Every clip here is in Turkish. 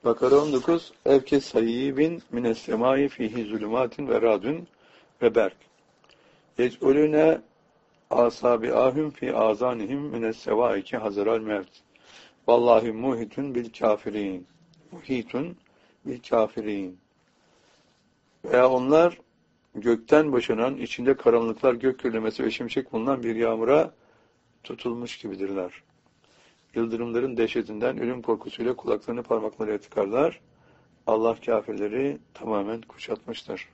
Bakara 19 Evke sayyibin mines semai fihi zulümatin ve radun ve berk. Yec'ulüne asabi'ahum fi azanihim mines sevaiki hazaral mevt. Vallahi muhitun bil kafirin. Muhitun bil kafirin. Veya onlar gökten boşanan, içinde karanlıklar, gök gürlemesi ve şimşek bulunan bir yağmura tutulmuş gibidirler. Yıldırımların dehşetinden ölüm korkusuyla kulaklarını parmaklarıyla tıkarlar. Allah kafirleri tamamen kuşatmıştır.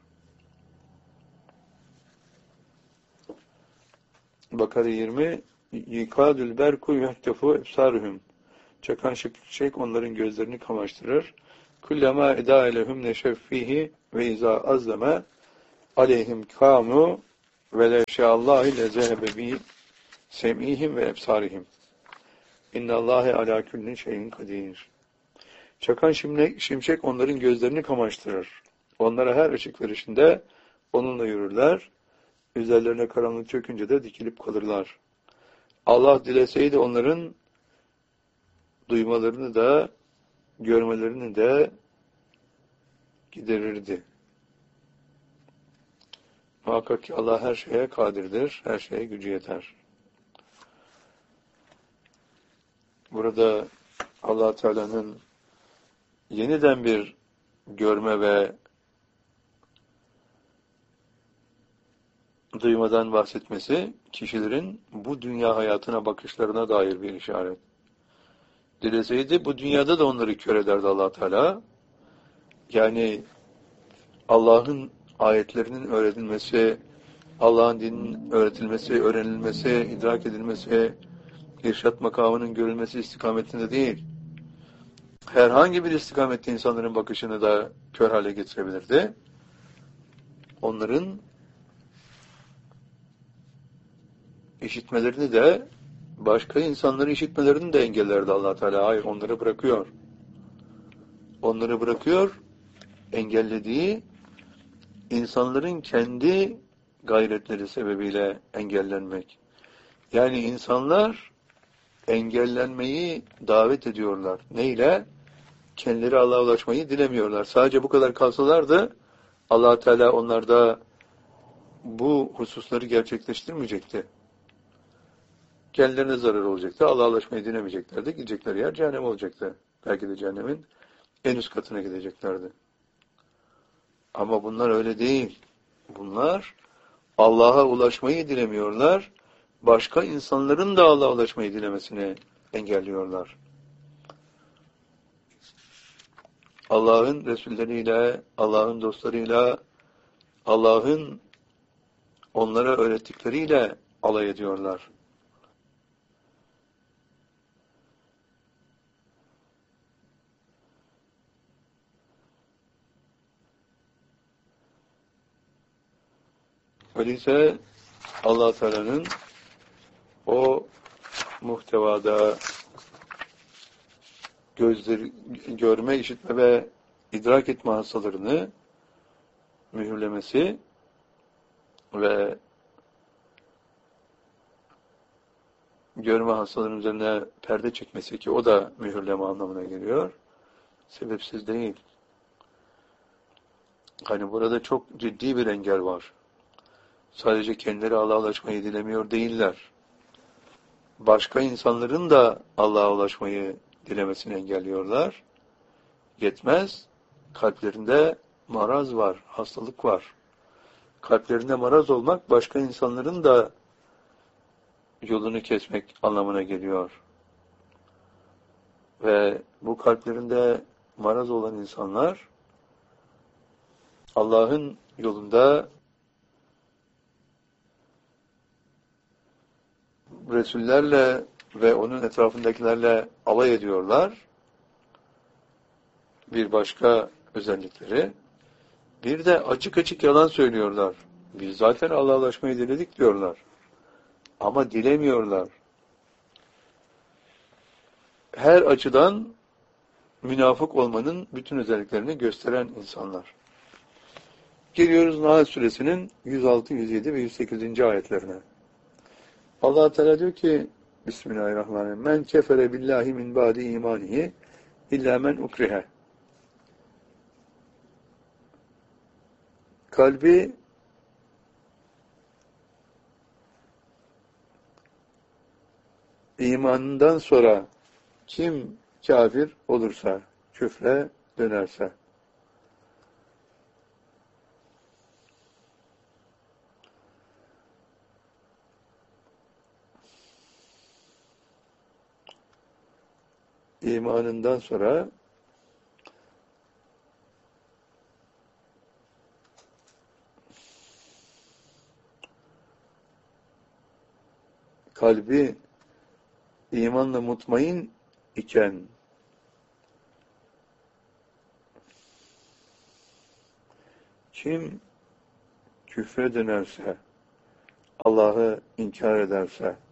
Bakara 20 Yikadül berku yuhtefu ebsaruhum. Çakan şimşek onların gözlerini kamaştırır. Kullama eda elehum neşeffihi ve izâ azleme aleyhim kâmu ve levşeallâhi lezehebe bi sem'ihim ve ebsarihim. İnnallâhe alâ küllin şeyin kadir. Çakan şimşek onların gözlerini kamaştırır. Onlara her ışık verişinde onunla yürürler. Üzerlerine karanlık çökünce de dikilip kalırlar. Allah dileseydi onların duymalarını da görmelerini de giderirdi. Muhakkak ki Allah her şeye kadirdir, her şeye gücü yeter. Burada Allah Teala'nın yeniden bir görme ve duymadan bahsetmesi, kişilerin bu dünya hayatına bakışlarına dair bir işaret. Dileseydi bu dünyada da onları kör ederdi Allah Teala. Yani Allah'ın ayetlerinin öğretilmesi, Allah'ın dininin öğretilmesi, öğrenilmesi, idrak edilmesi, irşat makamının görülmesi istikametinde değil. Herhangi bir istikamette insanların bakışını da kör hale getirebilirdi. Onların işitmelerini de, başka insanların işitmelerini de engellerdi Allah Teala. Hayır, onları bırakıyor. Onları bırakıyor, engellediği insanların kendi gayretleri sebebiyle engellenmek. Yani insanlar engellenmeyi davet ediyorlar. Neyle? Kendileri Allah'a ulaşmayı dilemiyorlar. Sadece bu kadar kalsalardı Allah Teala onlarda bu hususları gerçekleştirmeyecekti. Kendilerine zarar olacaktı. Allah'a ulaşmayı dilemeyeceklerdi. Gidecekleri yer cehennem olacaktı. Belki de cehennemin en üst katına gideceklerdi. Ama bunlar öyle değil. Bunlar Allah'a ulaşmayı dilemiyorlar. Başka insanların da Allah'a ulaşmayı dilemesini engelliyorlar. Allah'ın Resulleriyle, Allah'ın dostlarıyla, Allah'ın onlara öğrettikleriyle alay ediyorlar. Öyleyse Allah Teala'nın o muhtevada gözleri, görme, işitme ve idrak etme hastalarını mühürlemesi ve görme hastalarının üzerine perde çekmesi, ki o da mühürleme anlamına geliyor, sebepsiz değil. Hani burada çok ciddi bir engel var. Sadece kendileri Allah'a ulaşmayı dilemiyor değiller. Başka insanların da Allah'a ulaşmayı dilemesini engelliyorlar. Yetmez, kalplerinde maraz var, hastalık var. Kalplerinde maraz olmak, başka insanların da yolunu kesmek anlamına geliyor. Ve bu kalplerinde maraz olan insanlar, Allah'ın yolunda Resullerle ve onun etrafındakilerle alay ediyorlar. Bir başka özellikleri. Bir de açık açık yalan söylüyorlar. Biz zaten Allah'a ulaşmayı diledik diyorlar. Ama dilemiyorlar. Her açıdan münafık olmanın bütün özelliklerini gösteren insanlar. Geliyoruz Nahl Suresinin 106, 107 ve 108. ayetlerine. Allah Teala diyor ki Bismillahirrahmanirrahim. Men kefere billahi min ba'di imanihi illa men ukrihe. kalbi imanından sonra kim kafir olursa, küfre dönerse, imanından sonra kalbi imanla mutmain iken kim küfre dönerse, Allah'ı inkar ederse,